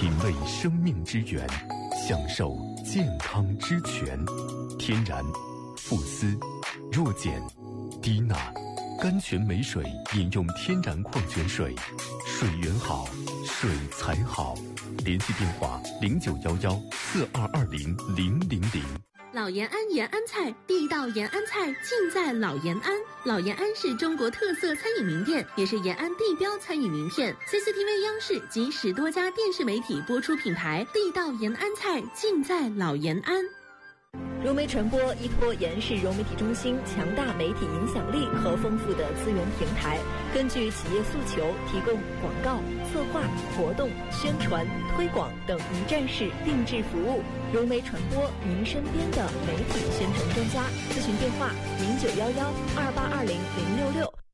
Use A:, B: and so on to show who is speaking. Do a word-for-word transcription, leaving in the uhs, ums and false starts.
A: 品味生命之源，享受健康之泉。天然、富思、弱碱、低钠，甘泉美水饮用天然矿泉水，水源好，水才好。联系电话零九幺幺四二二零零零零。
B: 老延安延安菜，地道延安菜尽在老延安。老延安是中国特色餐饮名店，也是延安地标餐饮名片。C C T V 央视及十多家电视媒体播出品牌，地道延安菜尽在老延安。
C: 融媒传播依托延世融媒体中心强大媒体影响力和丰富的资源平台，根据企业诉求提供广告、策划、活动、宣传、推广等一站式定制服务。融媒传播，您身边的媒体宣传专家。咨询电话零九幺幺二八二零零六六